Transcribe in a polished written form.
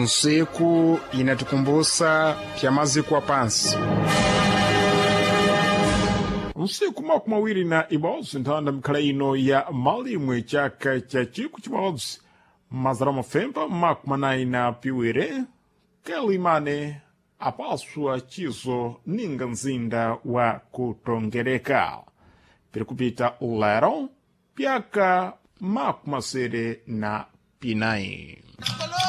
nsiku inatukumbusa pya maziko a pansi. Nsiku makumi mawiri na imodzi nthanda mikhala ino ya malimwe chaka cha chiku chimodzi mazara mafemba makumi anayi na piwiri kelimane apaswa chizo ninga nzinda wa kutongereka pirikupita lero pyaka makumi asere na pinayi.